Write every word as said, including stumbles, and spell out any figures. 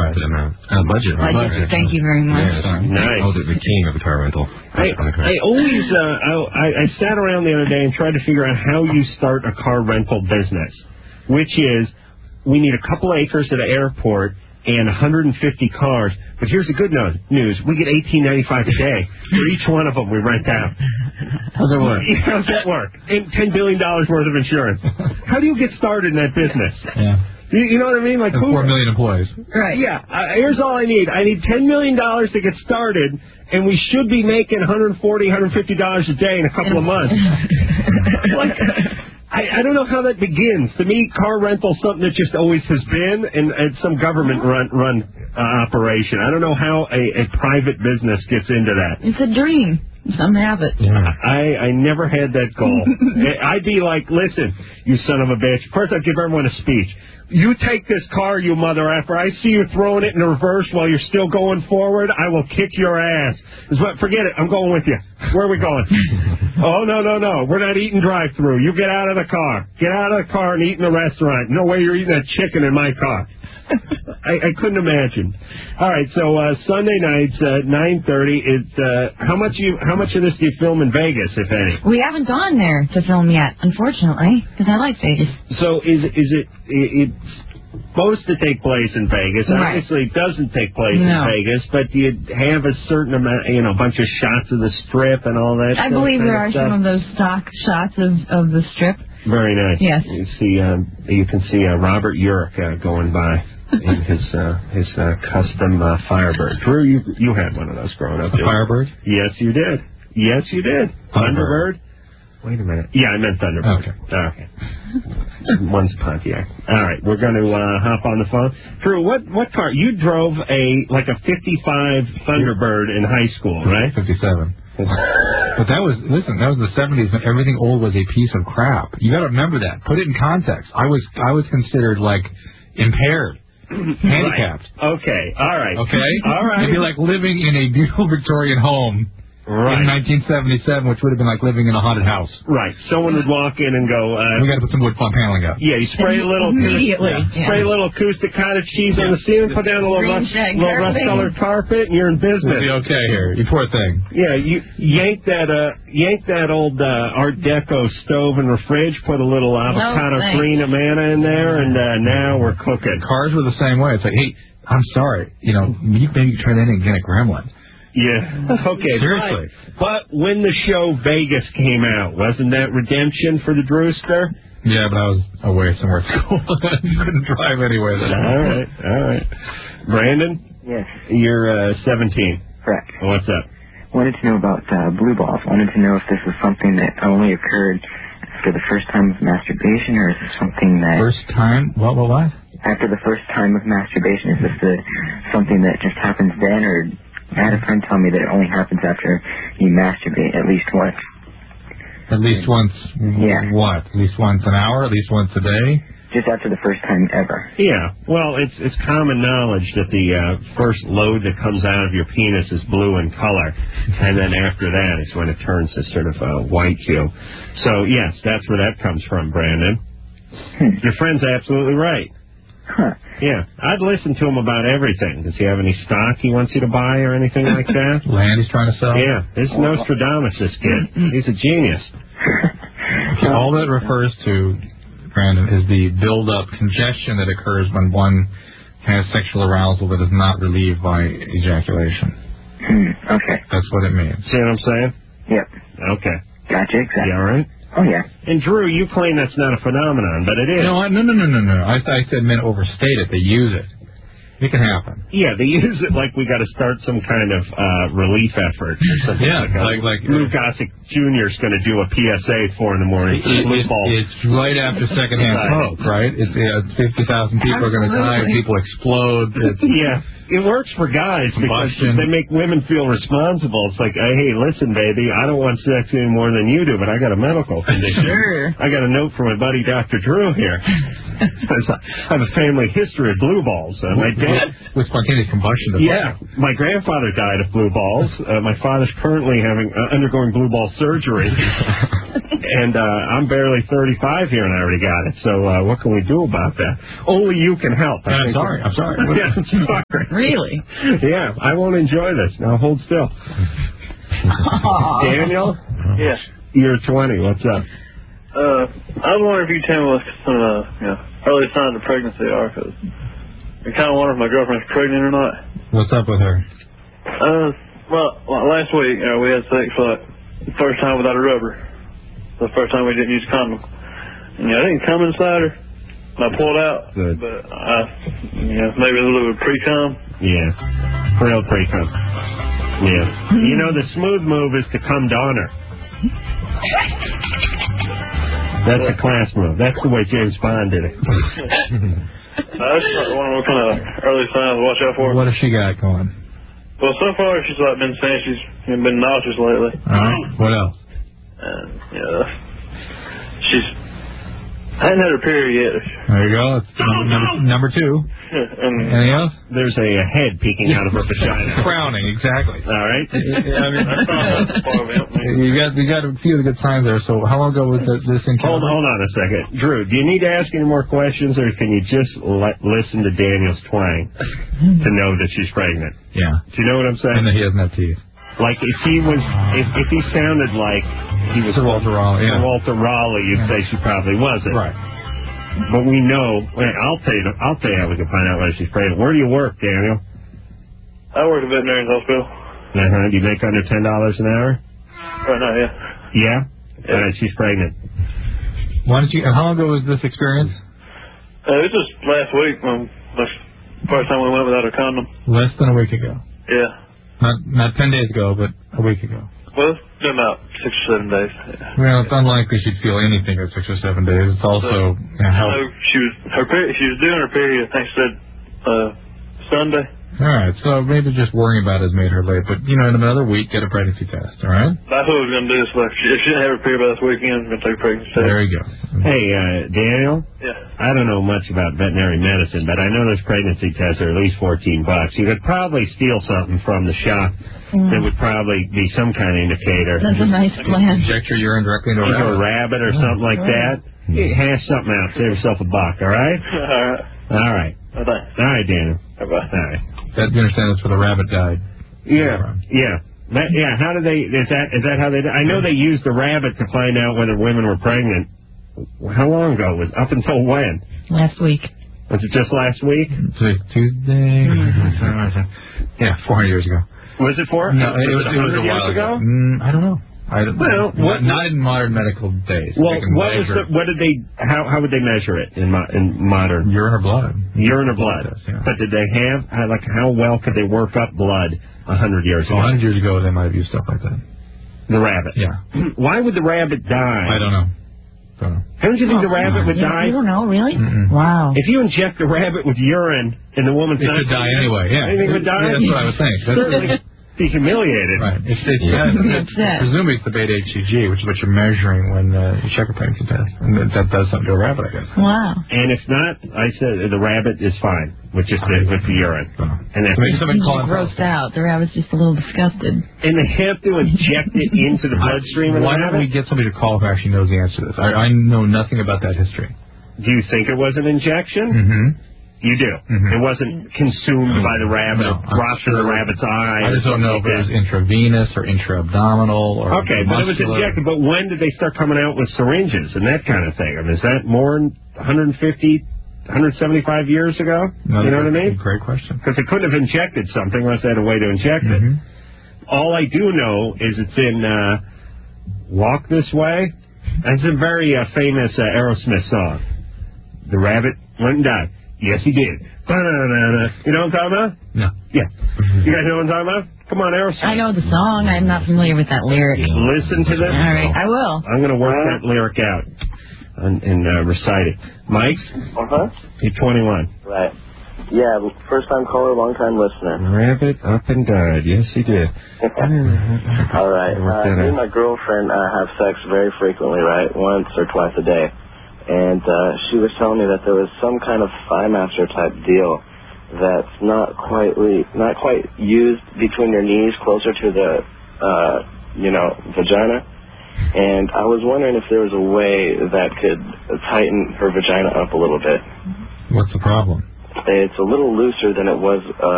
profit amount. Uh, budget. Budget. budget. Thank you very much. Yeah, nice. I was the king of the car rental. I, I always, uh, I, I sat around the other day and tried to figure out how you start a car rental business, which is we need a couple acres at an airport and one hundred fifty cars. But here's the good news. We get eighteen ninety-five a day. For each one of them, we rent out. How's that work? How's that work? And ten billion dollars worth of insurance. How do you get started in that business? Yeah. You, you know what I mean? Like who, four million employees. Right. Yeah. Uh, here's all I need. I need ten million dollars to get started, and we should be making one hundred forty dollars, one hundred fifty dollars a day in a couple of months. Like, I, I don't know how that begins. To me, car rental is something that just always has been, and, and some government run run uh, operation. I don't know how a, a private business gets into that. It's a dream. Some have it. Yeah. I, I never had that goal. I'd be like, listen, you son of a bitch. First, I'd give everyone a speech. You take this car, you mother effer. I see you throwing it in reverse while you're still going forward. I will kick your ass. What, forget it. I'm going with you. Where are we going? Oh, no, no, no. We're not eating drive-through. You get out of the car. Get out of the car and eat in the restaurant. No way you're eating that chicken in my car. I, I couldn't imagine. All right, so uh, Sunday nights, uh, nine thirty. It's uh, how much you how much of this do you film in Vegas, if any? We haven't gone there to film yet, unfortunately, because I like Vegas. So is is it it's supposed to take place in Vegas? Right. Obviously, it doesn't take place no. in Vegas, but do you have a certain amount, you know, bunch of shots of the Strip and all that? I believe there are some of those stock shots of of the Strip. Very nice. Yes. You see, um, you can see uh, Robert Urich uh, going by. In his uh, his uh, custom uh, Firebird. Drew, you you had one of those growing up. A Firebird? Yes, you did. Yes, you did. Thunderbird. Wait a minute. Yeah, I meant Thunderbird. Okay. Okay. One's Pontiac. All right, we're going to uh, hop on the phone. Drew, what what car? You drove a like a fifty-five Thunderbird in high school, right? fifty-seven. But that was, listen, that was the seventies when everything old was a piece of crap. You got to remember that. Put it in context. I was I was considered like impaired. Handicapped. Right. Okay. All right. Okay. All right. It'd be like living in a beautiful Victorian home right. in nineteen seventy-seven, which would have been like living in a haunted house. Right. Someone would walk in and go, uh, we got to put some wood pump paneling up. Yeah, you spray a little immediately. Yeah. Spray a little acoustic cottage cheese yeah. on the ceiling, put down a little rust, little rust-colored carpet, and you're in business. You'll be okay here. You poor thing. Yeah, you yank that uh, yank that old uh, Art Deco stove in the fridge, put a little avocado no, farina manna in there, and uh, now we're cooking. Cars were the same way. It's like, hey, I'm sorry, you know, you maybe turn in and get a gremlin. Yeah. Okay. Seriously. But, but when the show Vegas came out, wasn't that redemption for the Drewster? Yeah, but I was away somewhere at school. Couldn't drive anywhere then. All right. All right. Brandon? Yes. You're uh, seventeen. Correct. What's up? Wanted to know about uh, blue balls. Wanted to know if this was something that only occurred after the first time of masturbation, or is this something that... First time? What, what, what? After the first time of masturbation, is this the, something that just happens then, or... I had a friend tell me that it only happens after you masturbate at least once. At least once, yeah. What? At least once an hour? At least once a day? Just after the first time ever. Yeah. Well, it's it's common knowledge that the uh, first load that comes out of your penis is blue in color, and then after that is when it turns to sort of a white hue. So, yes, that's where that comes from, Brandon. Hmm. Your friend's absolutely right. Huh. Yeah, I'd listen to him about everything. Does he have any stock he wants you to buy or anything like that? Land he's trying to sell? Yeah, this is Nostradamus, this kid. He's a genius. Okay, all that refers to, Brandon, is the build-up congestion that occurs when one has sexual arousal that is not relieved by ejaculation. Hmm. Okay. That's what it means. See what I'm saying? Yep. Okay. Gotcha, exactly. You all right? Oh, yeah. And, Drew, you claim that's not a phenomenon, but it is. No, I, no, no, no, no, no. I, I said men overstate it. They use it. It can happen. Yeah, they use it like we got to start some kind of uh, relief effort or something. Yeah, like, like, like Lou Gossett Junior is going to do a P S A at four in the morning. It, it, it's right after secondhand smoke, right? It's uh, fifty thousand people are going to die. People explode. It's, yeah. It works for guys because they make women feel responsible. It's like, hey, listen, baby, I don't want sex any more than you do, but I got a medical condition. Sure. I got a note from my buddy Doctor Drew here. I have a family history of blue balls. Uh, my dad with spontaneous combustion. Yeah, my grandfather died of blue balls. Uh, my father's currently having uh, undergoing blue ball surgery. and uh, I'm barely thirty-five here, and I already got it. So uh, what can we do about that? Only you can help. I I'm think. sorry. I'm sorry. Yeah, I'm sorry. Really? Yeah, I won't enjoy this. Now hold still. Daniel? Yes. You're twenty. What's up? Uh, I was wondering if you could tell me what some of the you know, early signs of pregnancy are, because I kind of wonder if my girlfriend's pregnant or not. What's up with her? Uh, well, well last week, you know, we had sex for like the first time without a rubber. The first time we didn't use a condom. And, you know, I didn't come inside her. And I pulled out. Good. But, I, you know, maybe a little bit of pre-cum. Yeah. Real pre-cum. Yeah. You know, the smooth move is to come down her. That's a class move. That's the way James Bond did it. I just wonder what kind of early signs to watch out for. What has she got going? Well, so far she's like been saying she's been nauseous lately. All right. What else? And, you know, she's... I hadn't had her period yet. There you go. That's number, number two. And Anything else? There's a, a head peeking out of her vagina. Frowning, exactly. All right. I mean, you got you got a few of the good signs there. So how long ago was the, this encounter? Hold, hold on a second. Drew, do you need to ask any more questions, or can you just let, listen to Daniel's twang to know that she's pregnant? Yeah. Do you know what I'm saying? And that he doesn't have teeth. Like if he was, if, if he sounded like he was Sir Walter Raleigh, yeah. Sir Walter Raleigh, you'd Yeah. say she probably wasn't. Right. But we know. Wait, I'll tell you. I'll tell you how we can find out whether she's pregnant. Where do you work, Daniel? I work at a veterinarian's hospital. Uh huh. Do you make under ten dollars an hour? Right now, yeah. Yeah. Yeah. All right, she's pregnant. Why don't you? And how long ago was this experience? Uh, it was just last week when the first time we went without a condom. Less than a week ago. Yeah. Not not ten days ago, but a week ago. Well, it's been about six or seven days. Yeah. Well, it's unlikely she'd feel anything for six or seven days. It's also So, yeah, how. so she was her peri- she was doing her period. I think she said uh, Sunday. All right, so maybe just worrying about it has made her late. But you know, in another week, get a pregnancy test. All right. That's what I was going to do. So if she, if she didn't have her period by this weekend, I'm going to take a pregnancy test. There you go. Hey, uh, Daniel. Yeah. I don't know much about veterinary medicine, but I know those pregnancy tests are at least fourteen bucks. You could probably steal something from the shop mm. that would probably be some kind of indicator. That's a nice plan. Inject your urine directly into a Into rabbit. a rabbit or something like that. You hash something out. Save yourself a buck, all right? All right. All right. Well, thanks. All right, Daniel. Bye-bye. All right. That, you understand that's where the rabbit died. Yeah, yeah. That, yeah, how do they, is that, is that how they, I know they used the rabbit to find out whether women were pregnant. How long ago? Was up until when? Last week. Was it just last week? Tuesday. Yeah, four hundred years ago. Was it four? No, it was, it it was a years while ago. ago. Mm, I don't know. I don't, Well, not, what- not in modern medical days. Well, They can what was measure the, what did they, how, how would they measure it in, mo- in modern? urine or blood? Urine or blood. Test, yeah. But did they have, how- like, how well could they work up blood a hundred years So ago? a hundred years ago, they might have used stuff like that. The rabbit. Yeah. Why would the rabbit die? I don't know. Don't know. Don't you think the rabbit would you, die? You don't know, really? Mm-mm. Wow. If you inject a rabbit with urine in the woman's It could die anyway, yeah. You think it would die? Yeah, that's what I was saying. That's, Certainly be humiliated. right. It's, it's, Yeah. uh, it's, presumably it's the beta H C G, which is what you're measuring when uh, you check a pregnancy test. And that, that does something to a rabbit, I guess. Wow. And if not, I said the rabbit is fine with just the, with the urine. So, And that's so maybe somebody He's call him. grossed out. The rabbit's just a little disgusted. and they have to inject it into the bloodstream of the Why don't we rabbit? get somebody to call who actually knows the answer to this? I, I know nothing about that history. Do you think it was an injection? Mm-hmm. You do. Mhm. It wasn't consumed by the rabbit No, or dropped in the rabbit's eye. I just or don't know if something it was like intravenous or intra-abdominal or that. Okay, but it was muscular. injected. But when did they start coming out with syringes and that kind of thing? I mean, is that more than one fifty, one seventy-five years ago? No, you know what I mean? Great question. Because they couldn't have injected something unless they had a way to inject it. Mhm. All I do know is it's in uh, Walk This Way. It's a very uh, famous uh, Aerosmith song. The rabbit went and died. Yes, he did. Ba-na-na-na. You know what I'm talking about? No. Yeah. You guys know what I'm talking about? Come on, Aerosmith. I know the song. I'm not familiar with that lyric. Listen to this. All right, I will. I'm going to work that lyric out and, and uh, recite it. Mike, Uh-huh. you're twenty-one. Right. Yeah, first time caller, long time listener. Rabbit up and died. Yes, he did. All right. Work Uh, that me and out. my girlfriend uh, have sex very frequently, right? Once or twice a day. And uh, she was telling me that there was some kind of thigh master type deal that's not quite not quite used between your knees, closer to the, uh, you know, vagina. And I was wondering if there was a way that could tighten her vagina up a little bit. What's the problem? It's a little looser than it was uh,